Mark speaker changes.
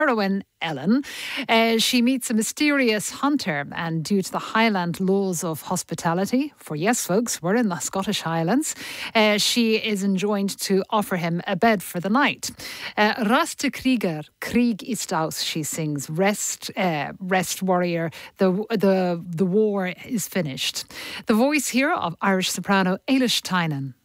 Speaker 1: heroine Ellen. She meets a mysterious hunter, and due to the Highland laws of hospitality, for yes folks, we're in the Scottish Highlands, she is enjoined to offer him a bed for the night. Raste Krieger, Krieg ist aus, she sings. Rest, warrior, the war is finished. The voice here of Irish soprano Eilish Tynan.